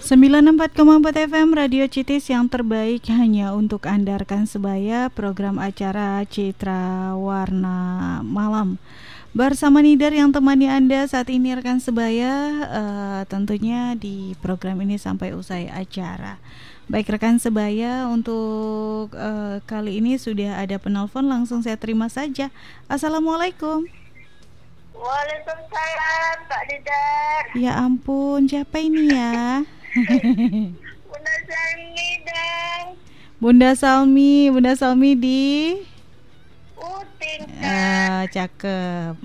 94,4 FM Radio Citis yang terbaik hanya untuk Anda rekan sebaya, program acara Citra Warna Malam. Bersama Nidar yang temani Anda saat ini rekan sebaya, tentunya di program ini sampai usai acara. Baik rekan sebaya, untuk kali ini sudah ada penelpon, langsung saya terima saja. Assalamualaikum. Waalaikumsalam Kak Nidar. Ya ampun, siapa ini ya? Bunda Salmi dong. Bunda Salmi di Utin. cakep.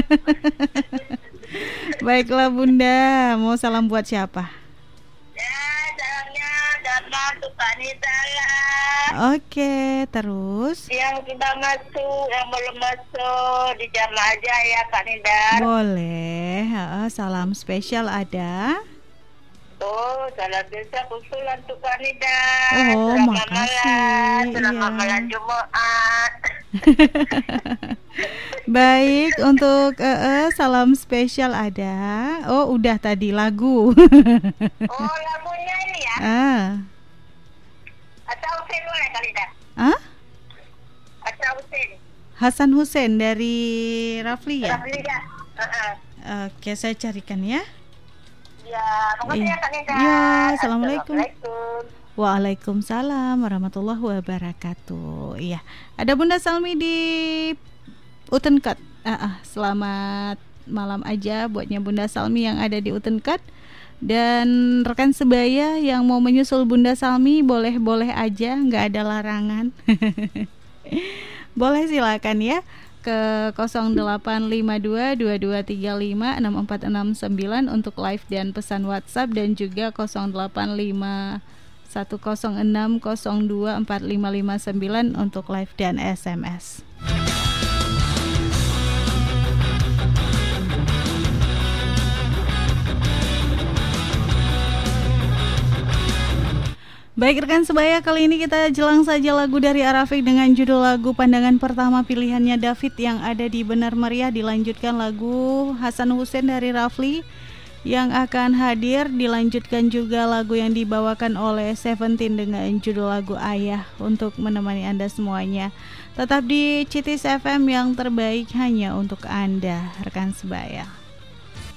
Baiklah Bunda, mau salam buat siapa? Ya, salamnya Dharma untuk Kak Nidar lah. Oke, terus Yang sudah masuk, yang belum masuk di jam aja ya Kak Nidar. boleh. Salam spesial ada. Tuh, salam desa usulan untuk Kak Nidar. Oh, selamat makasih. malam, selamat Iya. malam Jumat. Baik, untuk salam spesial ada. Oh, udah tadi lagu. Oh, lagunya ini ya? Atau Hussein boleh Kak Nidar? Atau Hussein? Hasan Hussein dari Rafli ya? Rafli ya? Oke, saya carikan ya. Ya, makasih ya Kak Nidar. Ya, assalamualaikum. Assalamualaikum. Waalaikumsalam warahmatullahi wabarakatuh. Iya, ada Bunda Salmi di Utenkat. Selamat malam aja buatnya Bunda Salmi yang ada di Utenkat. Dan rekan sebaya yang mau menyusul Bunda Salmi boleh-boleh aja, nggak ada larangan. Boleh silakan ya ke 085222356469 untuk live dan pesan WhatsApp, dan juga 085106024559 untuk live dan SMS. Baik rekan sebaya, kali ini kita jelang saja lagu dari Arafik dengan judul lagu Pandangan Pertama, pilihannya David yang ada di Benar Meriah. Dilanjutkan lagu Hasan Hussein dari Rafli yang akan hadir. Dilanjutkan juga lagu yang dibawakan oleh Seventeen dengan judul lagu Ayah untuk menemani Anda semuanya. Tetap di Citis FM yang terbaik hanya untuk Anda rekan sebaya.